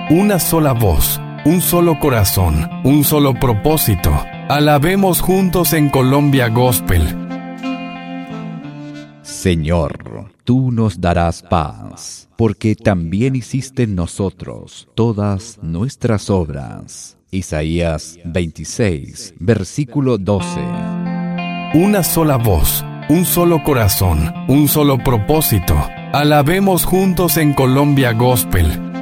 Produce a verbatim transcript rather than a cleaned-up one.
Una sola voz, un solo corazón, un solo propósito. Alabemos juntos en Colombia Gospel. Señor, tú nos darás paz, porque también hiciste en nosotros todas nuestras obras. Isaías veintiséis, versículo doce. Una sola voz, un solo corazón, un solo propósito. Alabemos juntos en Colombia Gospel.